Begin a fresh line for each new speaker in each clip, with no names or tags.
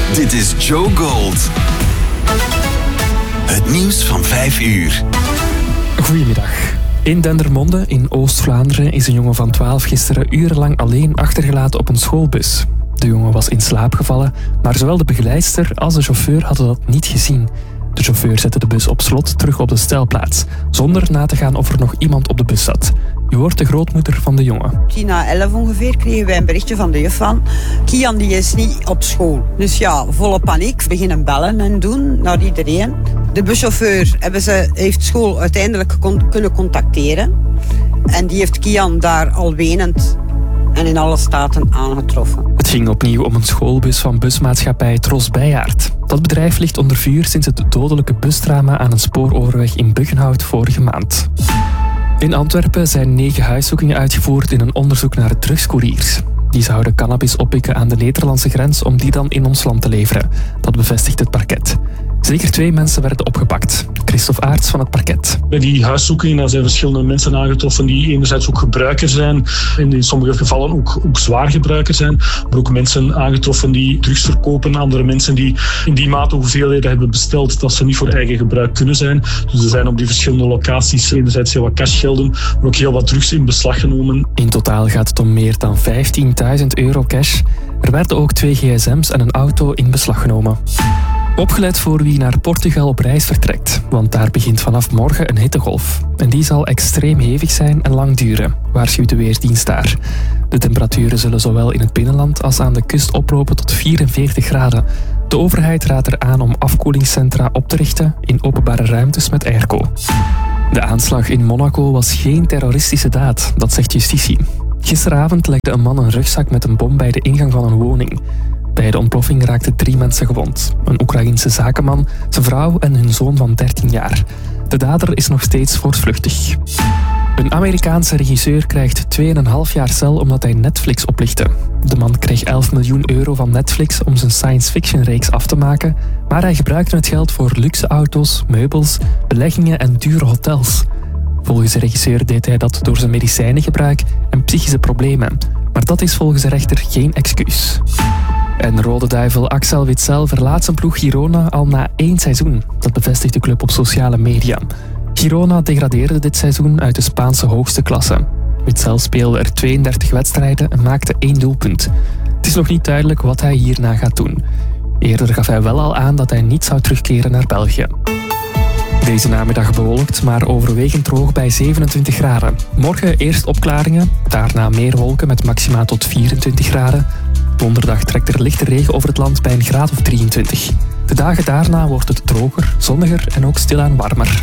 Dit is Joe Gold. Het nieuws van 5 uur.
Goedemiddag. In Dendermonde in Oost-Vlaanderen is een jongen van 12 gisteren urenlang alleen achtergelaten op een schoolbus. De jongen was in slaap gevallen, maar zowel de begeleidster als de chauffeur hadden dat niet gezien. De chauffeur zette de bus op slot terug op de stelplaats, zonder na te gaan of er nog iemand op de bus zat. Je hoort de grootmoeder van de jongen.
10:11 ongeveer kregen wij een berichtje van de juf van Kian die is niet op school. Dus ja, volle paniek. Beginnen bellen en doen naar iedereen. De buschauffeur heeft school uiteindelijk kunnen contacteren. En die heeft Kian daar al wenend en in alle staten aangetroffen.
Het ging opnieuw om een schoolbus van busmaatschappij Tros Bijaard. Dat bedrijf ligt onder vuur sinds het dodelijke busdrama aan een spooroverweg in Buggenhout vorige maand. In Antwerpen zijn 9 huiszoekingen uitgevoerd in een onderzoek naar drugscouriers. Die zouden cannabis oppikken aan de Nederlandse grens om die dan in ons land te leveren. Dat bevestigt het parket. Zeker 2 mensen werden opgepakt. Christophe Aerts van het parket.
Bij die huiszoekingen zijn verschillende mensen aangetroffen die enerzijds ook gebruiker zijn en in sommige gevallen ook zwaar gebruiker zijn. Maar ook mensen aangetroffen die drugs verkopen. Andere mensen die in die mate hoeveelheden hebben besteld dat ze niet voor eigen gebruik kunnen zijn. Dus er zijn op die verschillende locaties enerzijds heel wat cashgelden, maar ook heel wat drugs in beslag genomen.
In totaal gaat het om meer dan €15.000 cash. Er werden ook 2 gsm's en een auto in beslag genomen. Opgelet voor wie naar Portugal op reis vertrekt, want daar begint vanaf morgen een hittegolf. En die zal extreem hevig zijn en lang duren, waarschuwt de Weerdienst daar. De temperaturen zullen zowel in het binnenland als aan de kust oplopen tot 44 graden. De overheid raadt er aan om afkoelingscentra op te richten in openbare ruimtes met airco. De aanslag in Monaco was geen terroristische daad, dat zegt justitie. Gisteravond legde een man een rugzak met een bom bij de ingang van een woning. Bij de ontploffing raakten 3 mensen gewond. Een Oekraïense zakenman, zijn vrouw en hun zoon van 13 jaar. De dader is nog steeds voortvluchtig. Een Amerikaanse regisseur krijgt 2,5 jaar cel omdat hij Netflix oplichtte. De man kreeg €11 miljoen van Netflix om zijn science-fiction-reeks af te maken, maar hij gebruikte het geld voor luxe auto's, meubels, beleggingen en dure hotels. Volgens de regisseur deed hij dat door zijn medicijnengebruik en psychische problemen. Maar dat is volgens de rechter geen excuus. En Rode Duivel Axel Witsel verlaat zijn ploeg Girona al na 1 seizoen. Dat bevestigt de club op sociale media. Girona degradeerde dit seizoen uit de Spaanse hoogste klasse. Witsel speelde er 32 wedstrijden en maakte 1 doelpunt. Het is nog niet duidelijk wat hij hierna gaat doen. Eerder gaf hij wel al aan dat hij niet zou terugkeren naar België. Deze namiddag bewolkt, maar overwegend droog bij 27 graden. Morgen eerst opklaringen, daarna meer wolken met maxima tot 24 graden. Donderdag trekt er lichte regen over het land bij een graad of 23. De dagen daarna wordt het droger, zonniger en ook stilaan warmer.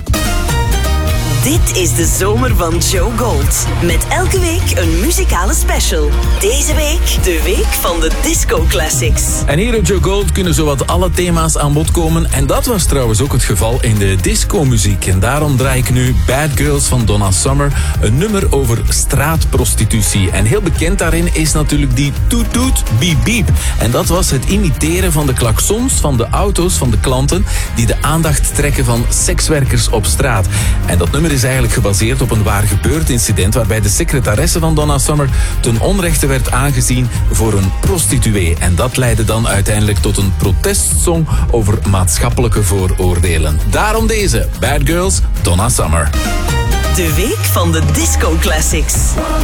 Dit is de zomer van Joe Gold. Met elke week een muzikale special. Deze week de week van de Disco Classics.
En hier op Joe Gold kunnen zowat alle thema's aan bod komen. En dat was trouwens ook het geval in de disco-muziek. En daarom draai ik nu Bad Girls van Donna Summer. Een nummer over straatprostitutie. En heel bekend daarin is natuurlijk die toet toet beep beep. En dat was het imiteren van de klaksons van de auto's van de klanten die de aandacht trekken van sekswerkers op straat. En dat nummer is eigenlijk gebaseerd op een waar gebeurd incident waarbij de secretaresse van Donna Summer ten onrechte werd aangezien voor een prostituee. En dat leidde dan uiteindelijk tot een protestsong over maatschappelijke vooroordelen. Daarom deze, Bad Girls, Donna Summer.
De week van de Disco Classics.